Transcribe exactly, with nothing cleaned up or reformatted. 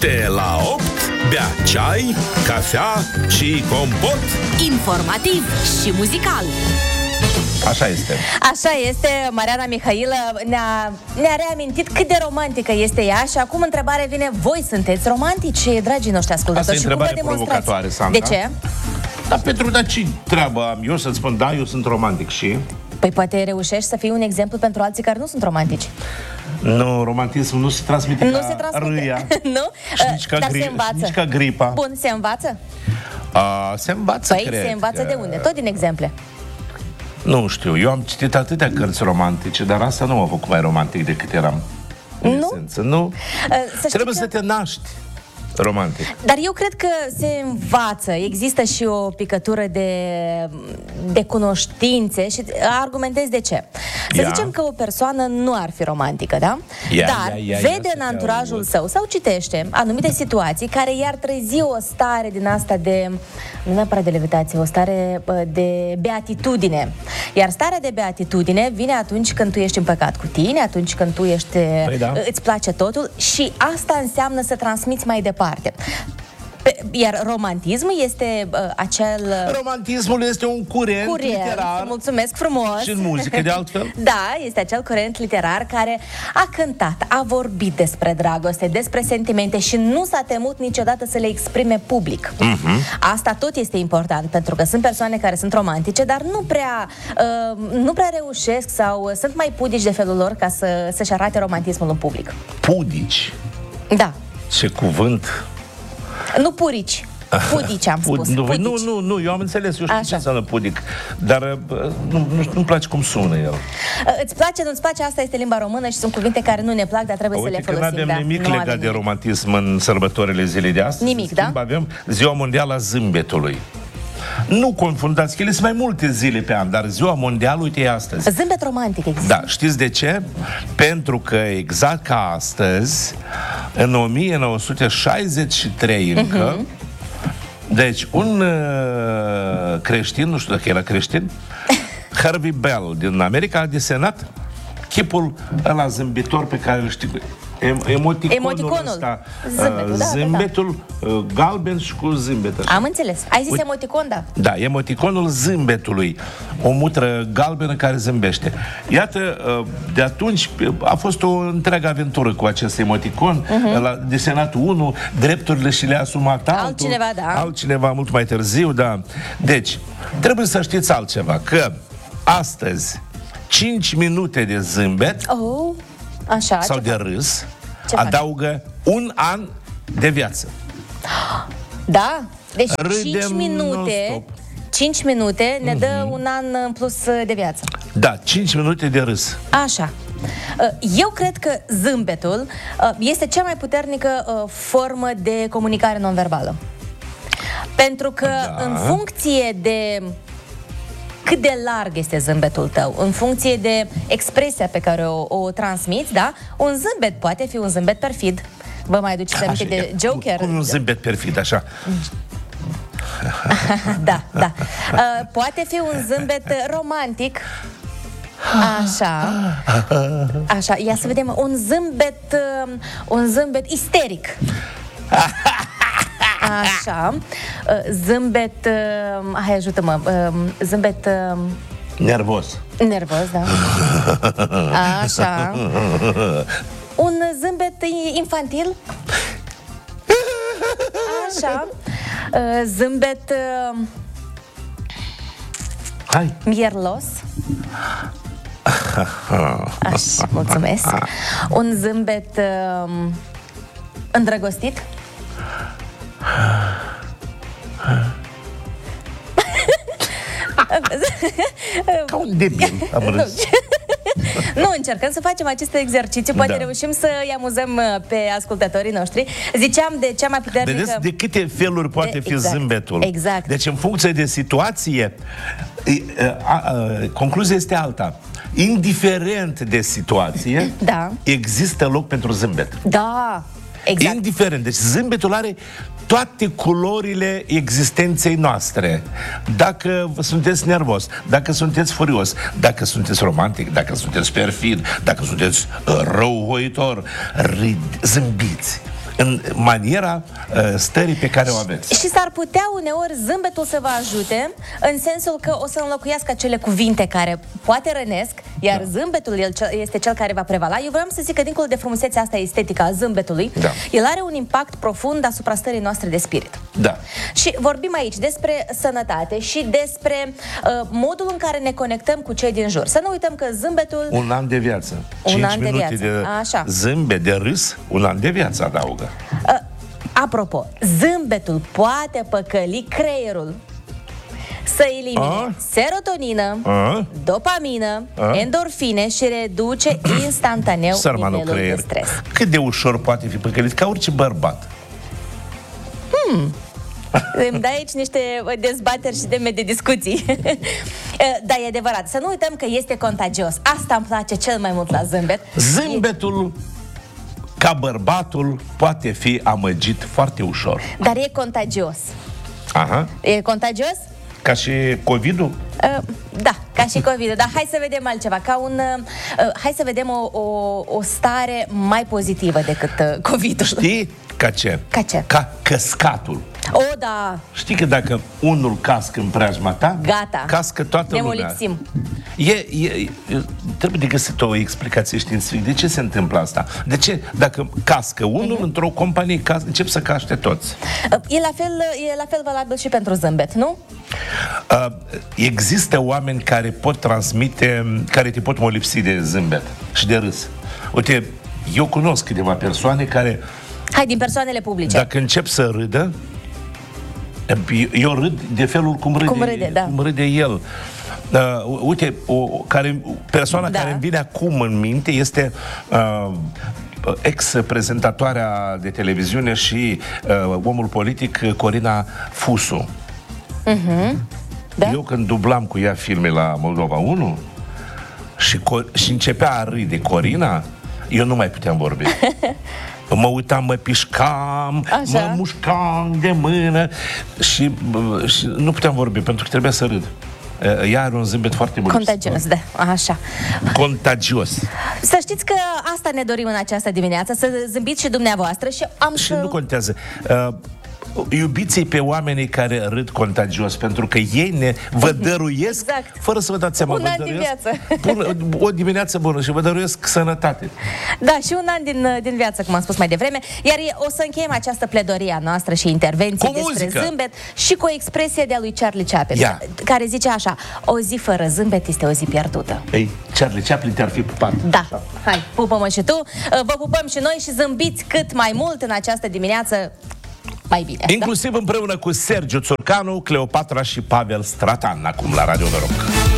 De la opt, bea ceai, cafea și compot. Informativ și muzical. Așa este. Așa este, Mariana Mihailă ne-a, ne-a reamintit cât de romantică este ea. Și acum întrebarea vine, voi sunteți romantici, dragii noștri ascultători? Asta e întrebare provocatoare, Sandra. De ce? Dar pentru, dar ce treabă am eu să-ți spun, da, eu sunt romantic și... Păi poate reușești să fii un exemplu pentru alții care nu sunt romantici. Nu, romantismul nu se transmite Nu ca se transmite. râia. Nu? Și nici ca, Dar gri- se învață. nici ca gripa. Bun, se învață? A, se învață, Păi cred se învață că... de unde? Tot din exemple. Nu știu, eu am citit atâtea cărți romantice, dar asta nu m-a făcut mai romantic decât eram. În Nu? esență, nu? Să Trebuie că... să te naști romantic. Dar eu cred că se învață. Există și o picătură de, de cunoștințe și argumentez de ce. Să Ia. zicem că o persoană nu ar fi romantică, da? Ia, Dar ia, ia, vede ia în să te anturajul aud. său sau citește anumite situații care i-ar trezi o stare din asta de, nu neapărat de levitație, o stare bă, de beatitudine. Iar starea de beatitudine vine atunci când tu ești împăcat cu tine, atunci când tu ești, Păi da. îți place totul și asta înseamnă să transmiți mai departe. Pe, iar romantismul este uh, acel... Uh, Romantismul este un curent, curent, literar mulțumesc frumos. și în muzică, de altfel. Da, este acel curent literar care a cântat, a vorbit despre dragoste, despre sentimente și nu s-a temut niciodată să le exprime public. Uh-huh. Asta tot este important, pentru că sunt persoane care sunt romantice, dar nu prea, uh, nu prea reușesc sau sunt mai pudici de felul lor ca să, să-și arate romantismul în public. Pudici. Da. Ce cuvânt. Nu purici. Pudici am spus. Nu, Pudici. nu, nu, nu, eu am înțeles, eu știu Așa. ce înseamnă pudic, dar bă, nu, nu, nu-mi place cum sună el. Îți place, nu-ți place, asta este limba română și sunt cuvinte care nu ne plac, dar trebuie Uite să le că nu folosim. avem da. nimic Nu legat avem de nimic. romantism în sărbătorile zilei de astăzi. Nimic, În schimb, da? avem Ziua Mondială a Zâmbetului. Nu confundați, că ele sunt mai multe zile pe an, dar Ziua Mondială, uite, e astăzi. Zâmbet romantic există. Da, știți de ce? Pentru că exact ca astăzi, în o mie nouă sute șaizeci și trei încă, uh-huh. Deci un uh, creștin, nu știu dacă era creștin, Harvey Bell din America a desenat chipul ăla zâmbitor pe care îl știi. Em- emoticonul, Emoticonul. ăsta, Zâmbetul, uh, da, zâmbetul da, da. Uh, galben și cu zâmbet așa. Am înțeles. Ai zis Uite. emoticon, da? Da, emoticonul zâmbetului. O mutră galbenă care zâmbește. Iată, de atunci a fost o întreagă aventură cu acest emoticon. Uh-huh. L-a desenat unul, drepturile și le-a asumat altul. Altcineva, da. Altcineva mult mai târziu, da. Deci, trebuie să știți altceva, că astăzi cinci minute de zâmbet Oh, așa. sau ce de fac? râs Ce fac? adaugă un an de viață. Da? Deci Râdem cinci minute, non-stop. cinci minute ne dă un an în plus de viață. Da, cinci minute de râs. Așa. Eu cred că zâmbetul este cea mai puternică formă de comunicare non-verbală. Pentru că Da. în funcție de cât de larg este zâmbetul tău, în funcție de expresia pe care o, o transmiți, da? Un zâmbet poate fi un zâmbet perfid. Vă mai aduceți aminte Așa, de Joker? Cum un zâmbet perfid, așa. Da, da. Uh, poate fi un zâmbet romantic. Așa. Așa, ia să vedem. Un zâmbet, uh, un zâmbet isteric. Așa. Uh, zâmbet, uh, hai ajută-mă. Uh, zâmbet uh, Nervos. nervos, da. Așa. Un zâmbet infantil. Așa. Uh, zâmbet uh, Hai. mierlos. Așa, mulțumesc. Un zâmbet uh, îndrăgostit. Ca un debil am râs. Nu, încercăm să facem acest exercițiu. Poate Da. reușim să-i amuzăm uh, pe ascultătorii noștri. Ziceam de cea mai puternică... Vedeți de câte feluri poate De- fi exact, zâmbetul. exact. Deci în funcție de situație, e, a, a, concluzia este alta. Indiferent de situație, Da. există loc pentru zâmbet. Da, exact. Indiferent. Deci zâmbetul are toate culorile existenței noastre. Dacă sunteți nervos, dacă sunteți furios, dacă sunteți romantic, dacă sunteți perfid, dacă sunteți uh, răuvoitor, râd, zâmbiți. în maniera uh, stării pe care o aveți. Și s-ar putea uneori zâmbetul să vă ajute în sensul că o să înlocuiască acele cuvinte care poate rănesc, iar da. zâmbetul el este cel care va prevala. Eu vreau să zic că dincolo de frumusețea asta estetică a zâmbetului, da. el are un impact profund asupra stării noastre de spirit. Da. Și vorbim aici despre sănătate și despre uh, modul în care ne conectăm cu cei din jur. Să nu uităm că zâmbetul... Un an de viață. Un an de minute viață. de Așa. zâmbet, de râs, un an de viață adaugă. Uh, apropo, zâmbetul poate păcăli creierul să elimine A? serotonină, A? dopamină, A? endorfine și reduce instantaneu Sărmanul nivelul creier. de stres. Cât de ușor poate fi păcălit, ca orice bărbat. Hmm. Îmi dai aici niște dezbateri și teme de discuții. Dar e adevărat, să nu uităm că este contagios. Asta îmi place cel mai mult la zâmbet. Zâmbetul, ca bărbatul, poate fi amăgit foarte ușor. Dar e contagios. Aha. E contagios? Ca și COVID-ul? Uh, da, ca și COVID-ul. Dar hai să vedem altceva. Ca un, uh, hai să vedem o, o, o stare mai pozitivă decât uh, COVID-ul. Știi? Ca ce? Ca ce? Ca căscatul. O, da. Știi că dacă unul cască în preajma ta, gata, cască toată ne lumea. molipsim. E, e, e, trebuie de găsit o explicație științifică. De ce se întâmplă asta? De ce, dacă cască unul uh-huh. într-o companie, cască, încep să caște toți? E la fel, e la fel valabil și pentru zâmbet, nu? Uh, există oameni care pot transmite, care te pot molipsi de zâmbet și de râs. Uite, eu cunosc câteva persoane care... Hai, din persoanele publice. Dacă încep să râdă, eu râd de felul cum râde, cum râde, da. cum râde el. Uh, uite, o, care, persoana da. care îmi vine acum în minte este uh, ex-prezentatoarea de televiziune și uh, omul politic Corina Fusu. Uh-huh. Da? Eu când dublam cu ea filme la Moldova unu și, și începea a râde Corina, eu nu mai puteam vorbi. Mă uitam, mă pișcam, Așa. mă mușcam de mână și, și nu puteam vorbi pentru că trebuia să râd. Ea are un zâmbet foarte bun. Contagios, da, așa. Contagios. Să știți că asta ne dorim în această dimineață, să zâmbiți și dumneavoastră și am Și să... nu contează. Uh, iubiți-i pe oamenii care râd contagios, pentru că ei ne vă dăruiesc, exact. fără să vă dați seama, un vă an din viață. Pun, o dimineață bună și vă dăruiesc sănătate. Da, și un an din, din viață, cum am spus mai devreme. Iar o să încheiem această pledorie a noastră și intervenție cu despre muzică. zâmbet și cu o expresie de-a lui Charlie Chaplin, Ia. care zice așa: o zi fără zâmbet este o zi pierdută. Ei, Charlie Chaplin te-ar fi pupat. Da, așa. Hai, pupă-mă și tu. Vă pupăm și noi și zâmbiți cât mai mult în această dimineață. Mai bine. Inclusiv da? împreună cu Sergiu Țurcanu, Cleopatra și Pavel Stratan, acum la Radio Noroc.